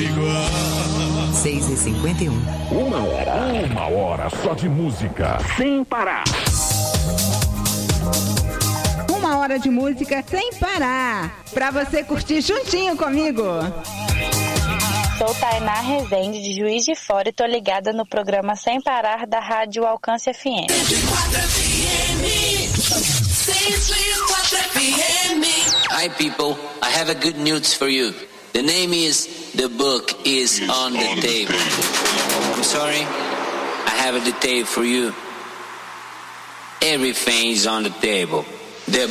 igual. 6h51. Uma hora só de música, sem parar. 1 hora de música sem parar. Pra você curtir juntinho comigo. Sou Tainá Rezende, de Juiz de Fora, e tô ligada no programa Sem Parar da Rádio Alcance FM. 104 FM. 104 FM. Hi people, I have a good news for you. The name is The Book is on the Table. I'm sorry, I have a detail for you. Everything is on the table. The